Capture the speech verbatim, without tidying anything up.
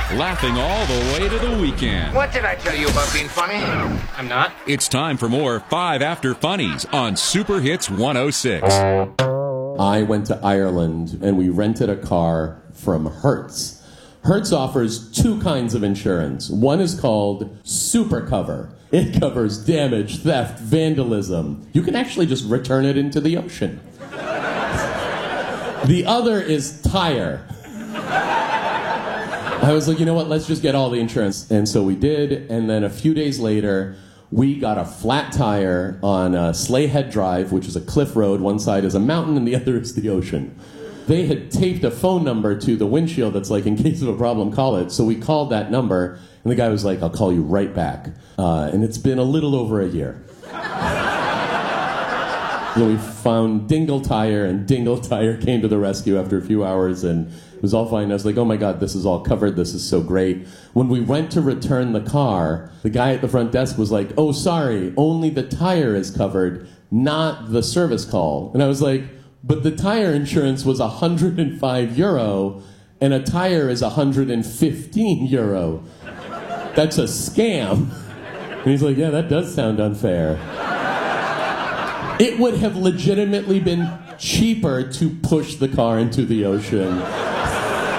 laughing all the way to the weekend. What did I tell you about being funny? I'm not. It's time for more Five After Funnies on Super Hits one oh six. I went to Ireland and we rented a car from Hertz. Hertz offers two kinds of insurance. One is called Super Cover. It covers damage, theft, vandalism. You can actually just return it into the ocean. The other is Tire. I was like, you know what, let's just get all the insurance. And so we did, and then a few days later, we got a flat tire on uh, Slayhead Drive, which is a cliff road. One side is a mountain and the other is the ocean. They had taped a phone number to the windshield that's like, in case of a problem, call it. So we called that number, and the guy was like, I'll call you right back. Uh, and it's been a little over a year. You know, we found Dingle Tire, and Dingle Tire came to the rescue after a few hours, and it was all fine. I was like, oh my God, this is all covered. This is so great. When we went to return the car, the guy at the front desk was like, oh, sorry, only the tire is covered, not the service call. And I was like, but the tire insurance was one hundred five euro, and a tire is one hundred fifteen euro. That's a scam. And he's like, yeah, that does sound unfair. It would have legitimately been cheaper to push the car into the ocean